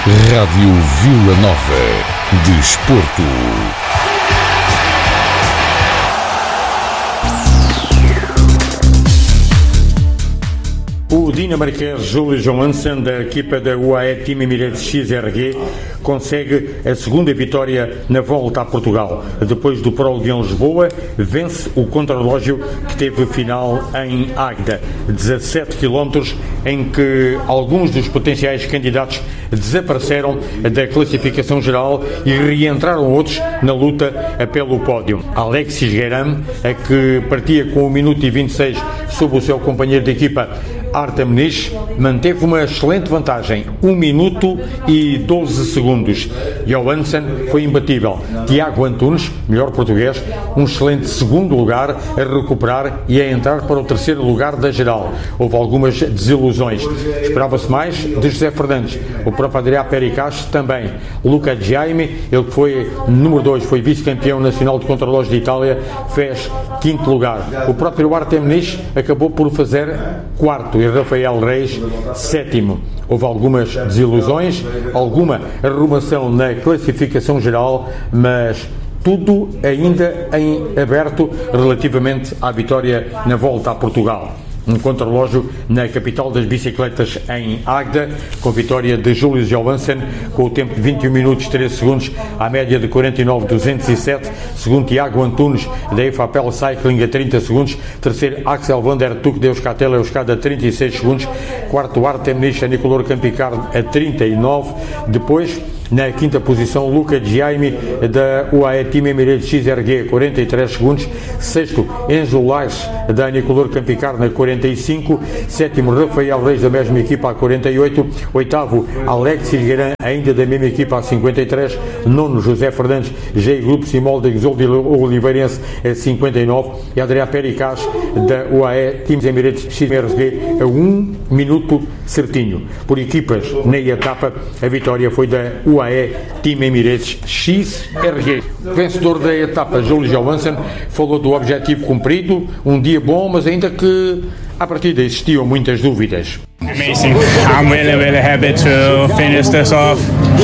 Rádio Vila Nova de Desporto. O dinamarquês Júlio Johansen, da equipa da UAE Team Emirates XRG, consegue a segunda vitória na volta a Portugal. Depois do Pro de Lisboa, vence o contrarrelógio que teve final em Águeda. 17 km em que alguns dos potenciais candidatos desapareceram da classificação geral e reentraram outros na luta pelo pódio. Alexis Guérin, que partia com 1 minuto e 26 sob o seu companheiro de equipa Artem Nish, manteve uma excelente vantagem, 1 minuto e 12 segundos. Johansen foi imbatível. Tiago Antunes, melhor português, um excelente segundo lugar a recuperar e a entrar para o terceiro lugar da geral. Houve algumas desilusões. Esperava-se mais de José Fernandes. O próprio Adrià Pericas também. Luca Jaime, ele que foi número 2, foi vice-campeão nacional de contrarrelógio de Itália, fez 5º lugar. O próprio Artem Nish acabou por fazer 4º. E Rafael Reis, 7º. Houve algumas desilusões, alguma arrumação na classificação geral, mas tudo ainda em aberto relativamente à vitória na volta a Portugal. Um contrarrelógio na capital das bicicletas em Águeda, com vitória de Júlio Johansen, com o tempo de 21 minutos 13 segundos, à média de 49,207. Segundo, Tiago Antunes, da EFAPEL Cycling, a 30 segundos. Terceiro, Axel Van der Tuck, da Euskatel Euskadi, a 36 segundos. Quarto, Artem Nish, a Nicolor Campicard, a 39. Depois, na quinta posição, Luca Jaime, da UAE Team Emirates XRG, 43 segundos. Sexto, Enzo Lais, da Nicolor Campicard, na 45. Sétimo, Rafael Reis, da mesma equipa, a 48. Oitavo, Alexis Guérin, ainda da mesma equipa, a 53. Nono, José Fernandes, G Grupo Simol, da Exoldi Oliveirense, a 59. E Adrià Pericas, da UAE Team Emirates XRG, a 1 minuto certinho. Por equipas, na etapa, a vitória foi da UAE Team Emirates XRG. Vencedor da etapa, Júlio Johansen, falou do objetivo cumprido, um dia bom, mas ainda que à partida existiam muitas dúvidas. Amazing. I'm really happy to finish this off.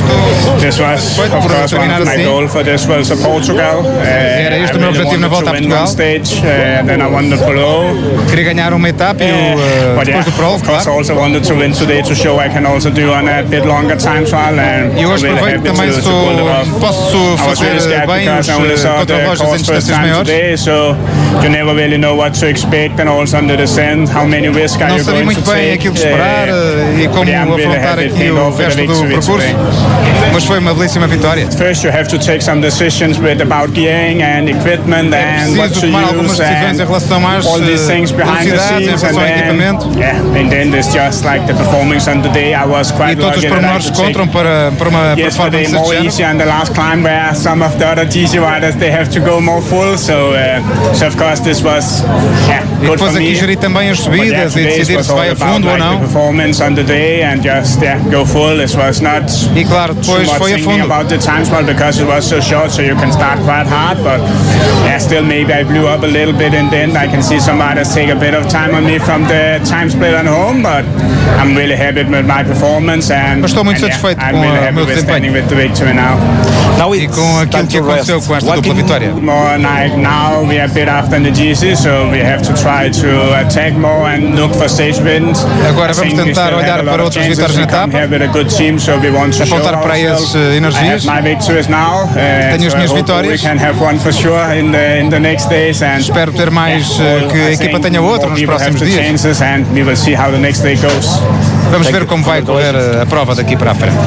This was, of course, one of my goals for this was Portugal. Era este o meu objetivo na volta a Portugal. Then I won the Pro. Queria ganhar uma etapa e depois do Pro, claro. I also wanted to win today to show I can also do on a bit longer time trial. E hoje aproveito também posso fazer bem os contrarrelógios em distâncias maiores. So you never really know what to expect, and also under the sand, how many risks are you going to take. Não sabia muito bem aquilo que esperar e como afrontar aqui o resto do percurso, mas foi uma belíssima vitória. First you have to take some decisions about gearing and equipment and what to tomar algumas decisões em relação às all these things behind the scenes, em relação ao equipamento. And then there's just like the performance on the day. I was quite lucky that I could take para uma performance more easy on the last climb, where some of the other GC riders they have to go more full. So of course this was good for me. Depois aqui gerir também as subidas e decidir se vai a fundo ou não. Performance on the day and just go full. It was not e claro, depois foi a fundo about the time split because it was so short, so you can start quite hard, but still maybe I blew up a little bit in the end. I can see some riders take a bit of time on me from the time split on home, but I'm really happy with my performance and estou muito satisfeito com o meu desempenho. With the victory now. E com aquilo que aconteceu com esta dupla vitória. More like now we are a bit after the GC, so we have to try to attack more and look for stage wins. Agora vamos tentar olhar para outras vitórias na etapa, apontar para essas energias. Tenho as minhas vitórias. Espero ter mais, que a equipa tenha outra nos próximos dias. Vamos ver como vai correr a prova daqui para a frente.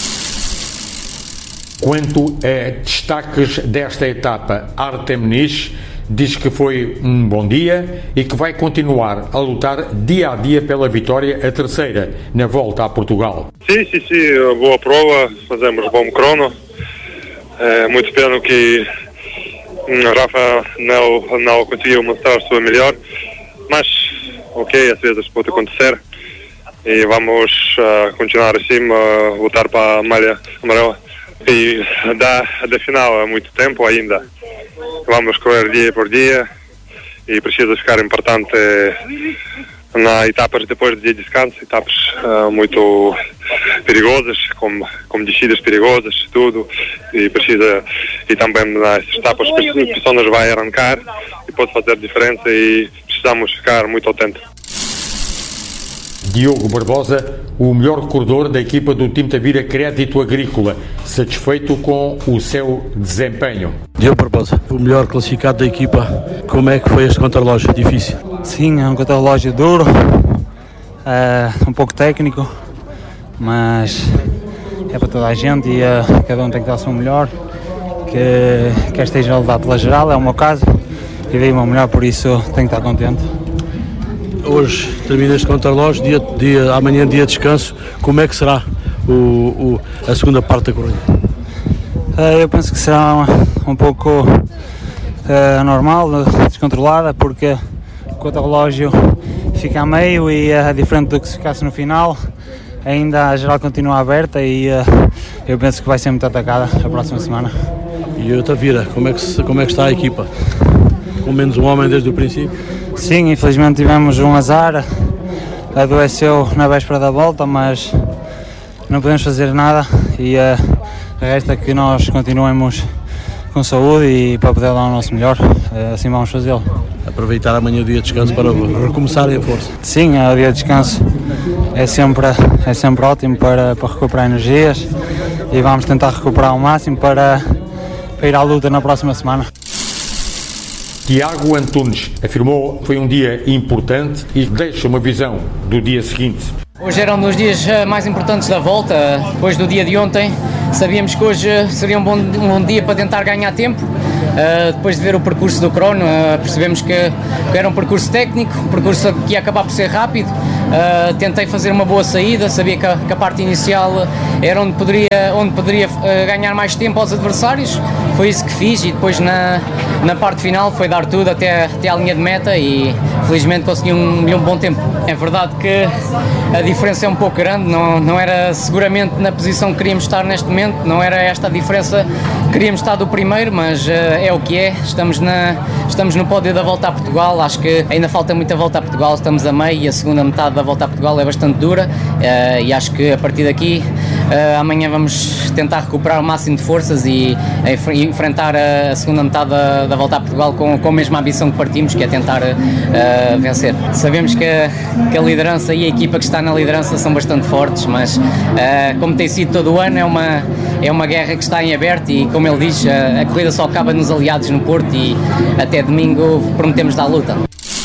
Quanto a destaques desta etapa, Artem Nish diz que foi um bom dia e que vai continuar a lutar dia a dia pela vitória, a terceira na volta a Portugal. Sim, boa prova, fazemos bom crono. Muito pena que Rafa não conseguiu mostrar sua melhor, mas ok, às vezes pode acontecer e vamos continuar assim, lutar para a malha amarela. E da final há muito tempo ainda. Vamos correr dia por dia e precisa ficar importante na etapas depois de descanso, etapas muito perigosas, como descidas perigosas, tudo, e também nas etapas que as pessoas vai arrancar e pode fazer diferença, e precisamos ficar muito atentos. Diogo Barbosa, o melhor corredor da equipa do time Tavira Crédito Agrícola, satisfeito com o seu desempenho. Diogo Barbosa, o melhor classificado da equipa, como é que foi este contrarrelógio? Difícil? Sim, é um contrarrelógio duro, um pouco técnico, mas é para toda a gente e cada um tem que dar o seu melhor, que quer esteja a levar pela geral, é o meu caso, e dei o meu melhor, por isso tenho que estar contente. Hoje termina este contrarrelógio, amanhã dia de descanso, como é que será a segunda parte da corrida? Eu penso que será um pouco normal, descontrolada, porque o contrarrelógio fica a meio e é diferente do que se ficasse no final. Ainda a geral continua aberta e eu penso que vai ser muito atacada a próxima semana. E o Tavira, como é que está a equipa? Com menos um homem desde o princípio? Sim, infelizmente tivemos um azar, adoeceu na véspera da volta, mas não podemos fazer nada e resta que nós continuemos com saúde e para poder dar o nosso melhor, assim vamos fazê-lo. Aproveitar amanhã o dia de descanso para recomeçar em força. Sim, o dia de descanso é sempre ótimo para recuperar energias e vamos tentar recuperar ao máximo para ir à luta na próxima semana. Tiago Antunes afirmou que foi um dia importante e deixa uma visão do dia seguinte. Hoje era um dos dias mais importantes da volta, depois do dia de ontem. Sabíamos que hoje seria um bom dia para tentar ganhar tempo. Depois de ver o percurso do crono, percebemos que era um percurso técnico, um percurso que ia acabar por ser rápido. Tentei fazer uma boa saída, sabia que a parte inicial era onde poderia ganhar mais tempo aos adversários. Foi isso que fiz e depois na parte final foi dar tudo até à linha de meta e felizmente consegui um bom tempo. É verdade que a diferença é um pouco grande, não era seguramente na posição que queríamos estar neste momento, não era esta a diferença, queríamos estar do primeiro, mas é o que é, estamos no pódio da Volta a Portugal, acho que ainda falta muita Volta a Portugal, estamos a meio e a segunda metade da Volta a Portugal é bastante dura e acho que a partir daqui amanhã vamos tentar recuperar o máximo de forças e enfrentar a segunda metade da Volta a Portugal com a mesma ambição que partimos, que é tentar vencer. Sabemos que a liderança e a equipa que está na liderança são bastante fortes, mas como tem sido todo o ano, é uma guerra que está em aberto e, como ele diz, a corrida só acaba nos aliados no Porto e até domingo prometemos dar luta.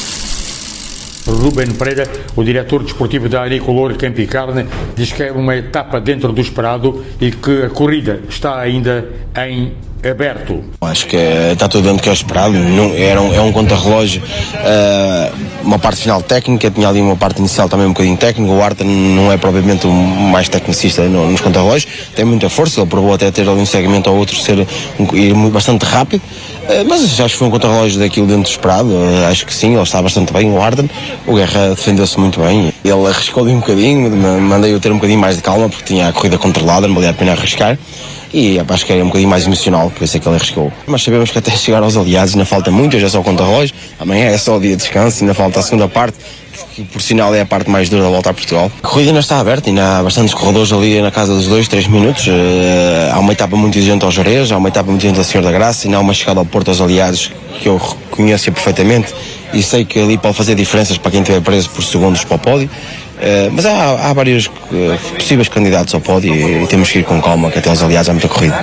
Ruben Pereira, o diretor desportivo da Agricolor Campo e Carne, diz que é uma etapa dentro do esperado e que a corrida está ainda em aberto. Acho que está tudo dentro do que é esperado. É um contrarrelógio, uma parte final técnica, tinha ali uma parte inicial também um bocadinho técnica. O Arta não é propriamente o mais tecnicista nos contrarrelógios, tem muita força, ele provou até ter ali um segmento ou outro ir bastante rápido, mas acho que foi um contrarrelógio daquilo dentro do esperado. Acho que sim, ele está bastante bem, o Arden. O Guerra defendeu-se muito bem, ele arriscou ali um bocadinho, mandei-o ter um bocadinho mais de calma porque tinha a corrida controlada, não valia a pena arriscar. E acho que era um bocadinho mais emocional, por isso é que ele arriscou. Mas sabemos que até chegar aos aliados ainda falta muito, hoje é só o contra-relógio, amanhã é só o dia de descanso, ainda falta a segunda parte, que por sinal é a parte mais dura da Volta a Portugal. A corrida ainda está aberta, ainda há bastantes corredores ali na casa dos 2-3 minutos. Há uma etapa muito exigente ao Jerez, há uma etapa muito exigente ao Senhor da Graça, ainda há uma chegada ao Porto aos aliados que eu conheço perfeitamente e sei que ali pode fazer diferenças para quem estiver preso por segundos para o pódio. Mas há vários possíveis candidatos ao pódio e temos que ir com calma, que até os aliados há muita corrida.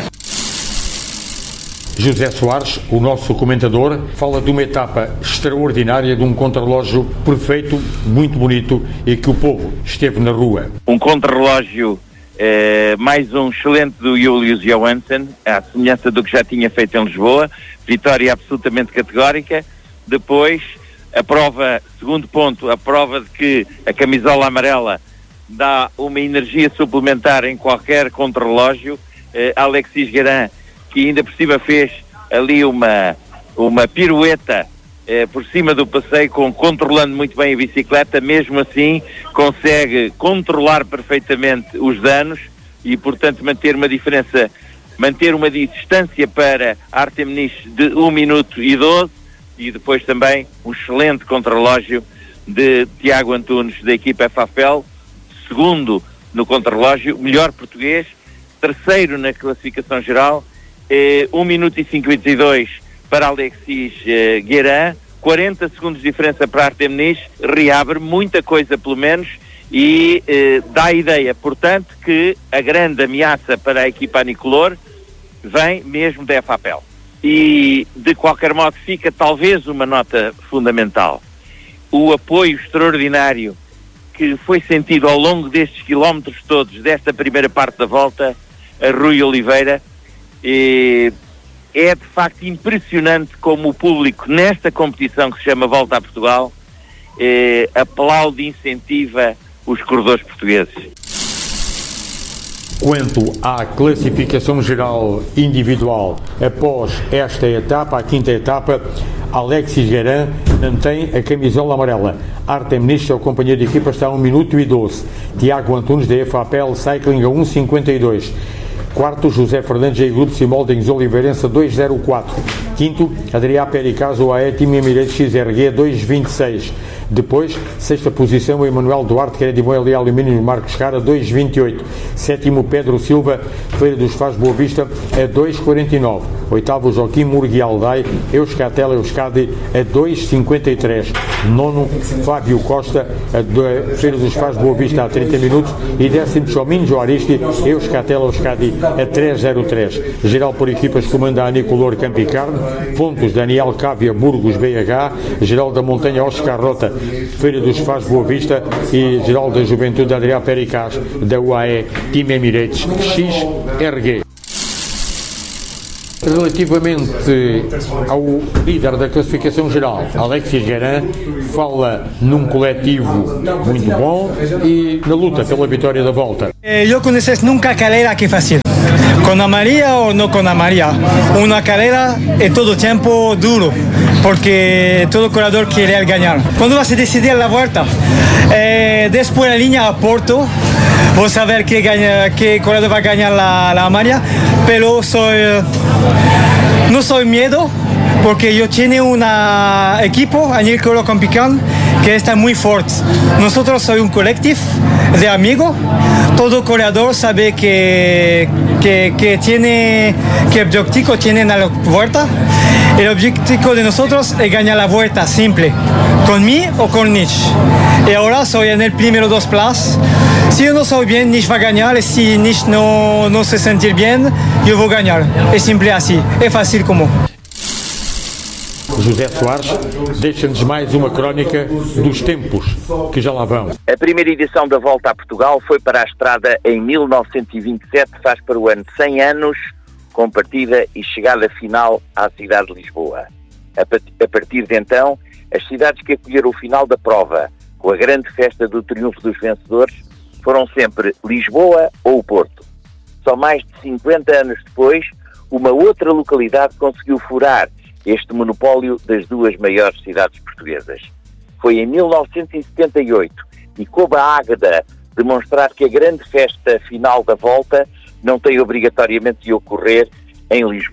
José Soares, o nosso comentador, fala de uma etapa extraordinária, de um contrarrelógio perfeito, muito bonito e que o povo esteve na rua. Um contrarrelógio, mais um excelente do Julius Johansson, à semelhança do que já tinha feito em Lisboa, vitória absolutamente categórica. Depois, a prova, segundo ponto, a prova de que a camisola amarela dá uma energia suplementar em qualquer contrarrelógio. Alexis Garin, que ainda por cima fez ali uma pirueta por cima do passeio, controlando muito bem a bicicleta, mesmo assim consegue controlar perfeitamente os danos e, portanto, manter uma distância para Artem Nish de 1 minuto e 12. E depois também um excelente contrarrelógio de Tiago Antunes, da equipa FAFEL, segundo no contrarrelógio, melhor português, terceiro na classificação geral, 1 minuto e 52 para Alexis Guérin, 40 segundos de diferença para Artem Nish, reabre muita coisa pelo menos e dá a ideia, portanto, que a grande ameaça para a equipa anicolor vem mesmo da FAPEL. E, de qualquer modo, fica talvez uma nota fundamental. O apoio extraordinário que foi sentido ao longo destes quilómetros todos, desta primeira parte da volta, a Rui Oliveira, é de facto impressionante como o público, nesta competição que se chama Volta a Portugal, aplaude e incentiva os corredores portugueses. Quanto à classificação geral individual, após esta etapa, a quinta etapa, Alexis Guérin mantém a camisola amarela. Artem Nish, seu companheiro de equipa, está a 1 minuto e 12. Tiago Antunes, da FAPEL Cycling, a 1,52. Quarto, José Fernandes e Grupo Simoldens Oliveirense, 2,04. Quinto, Adrià Pericaso, AE Team Emirates XRG, 2,26. Depois, sexta posição, Emanuel Duarte, Credimoel e Alumínios Marcos Cara, 2,28. Sétimo, Pedro Silva, Feira dos Faz Boa Vista, a 2,49. Oitavo, Joaquim Murgui Aldai, Euskatel Euskadi, a 2,53. Nono, Fábio Costa, a Feira dos Faz Boa Vista, a 30 minutos. E décimo, Chominho Joaristi, Euskatel Euskadi, a 3,03. Geral por equipas, comanda a Anicolor Campicarne. Pontos, Daniel Cávia, Burgos, BH. Geral da Montanha, Oscar Rota, Feira dos Faz Boa Vista. E geral da Juventude, Adrià Pericaz, da UAE Team Emirates XRG. Relativamente ao líder da classificação geral, Alexis Guérin, fala num coletivo muito bom e na luta pela vitória da volta. Eu conheço nunca a carreira que fazer, com a Maria ou não com a Maria. Uma carreira é todo o tempo duro, porque todo corredor quer ganhar. Quando vai se decidir a volta, depois da linha a Porto, vou saber que corredor vai ganhar a Maria, pero no soy miedo, porque yo tengo un equipo, Anicolor Campicarne, que está muy fuerte. Nosotros somos un colectivo de amigos. Todo corredor sabe que tiene, que objetivo tiene en la vuelta. El objetivo de nosotros es ganar la vuelta simple, con mí o con Nish. Y ahora soy en el primero dos plazas. Si yo no soy bien, Nish va a ganar. Y si Nish no se sentir bien, yo voy a ganar. Es simple así, é fácil como. José Soares deixa-nos mais uma crónica dos tempos que já lá vão. A primeira edição da Volta a Portugal foi para a estrada em 1927, faz para o ano 100 anos, com partida e chegada final à cidade de Lisboa. A partir de então, as cidades que acolheram o final da prova, com a grande festa do triunfo dos vencedores, foram sempre Lisboa ou o Porto. Só mais de 50 anos depois, uma outra localidade conseguiu furar este monopólio das duas maiores cidades portuguesas. Foi em 1978 e coube a Águeda demonstrar que a grande festa final da volta não tem obrigatoriamente de ocorrer em Lisboa.